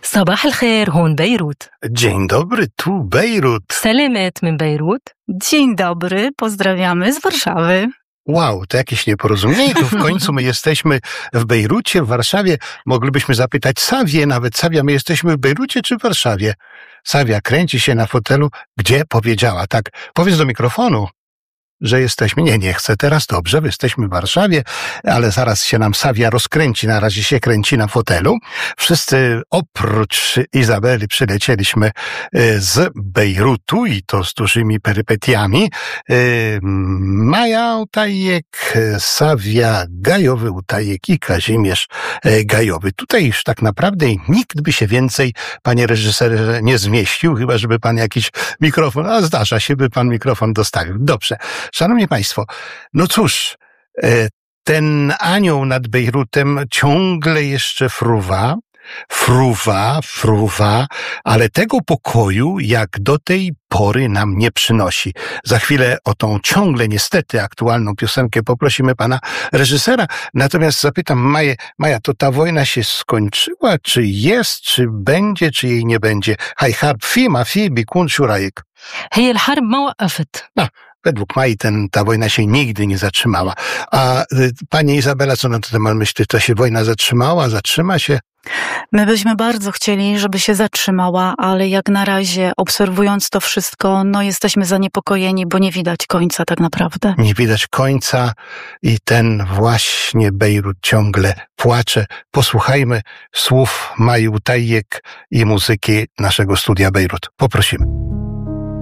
صباح الخير، هون بيروت. Dzień dobry, tu Bejrut. سلامات من بيروت. Dzień dobry, pozdrawiamy z Warszawy. Wow, to jakieś nieporozumienie. Tu w końcu my jesteśmy w Bejrucie, w Warszawie. Moglibyśmy zapytać Sawię, nawet Sawia, my jesteśmy w Bejrucie czy w Warszawie? Sawia kręci się na fotelu. Gdzie? Powiedziała. Tak, powiedz do mikrofonu, że jesteśmy. Nie chcę teraz. Dobrze, jesteśmy w Warszawie, ale zaraz się nam Sawia rozkręci. Na razie się kręci na fotelu. Wszyscy oprócz Izabeli przylecieliśmy z Bejrutu i to z dużymi perypetiami. Maja Utajek, Sawia Gajowy Utajek i Kazimierz Gajowy. Tutaj już tak naprawdę nikt by się więcej, panie reżyserze, nie zmieścił, chyba żeby pan jakiś mikrofon, a zdarza się, by pan mikrofon dostawił. Dobrze. Szanowni państwo, no cóż, ten anioł nad Bejrutem ciągle jeszcze fruwa, ale tego pokoju jak do tej pory nam nie przynosi. Za chwilę o tą ciągle niestety aktualną piosenkę poprosimy pana reżysera, natomiast zapytam Maja, to ta wojna się skończyła? Czy jest, czy będzie, czy jej nie będzie? Haj harb ma fi bikun shurajek. هي الحرب ما وقفت. Według Mai ta wojna się nigdy nie zatrzymała. A pani Izabela, co na ten temat myśli? To się wojna zatrzymała? Zatrzyma się? My byśmy bardzo chcieli, żeby się zatrzymała, ale jak na razie, obserwując to wszystko, jesteśmy zaniepokojeni, bo nie widać końca tak naprawdę. Nie widać końca i ten właśnie Bejrut ciągle płacze. Posłuchajmy słów Mai Utajek i muzyki naszego studia Bejrut. Poprosimy.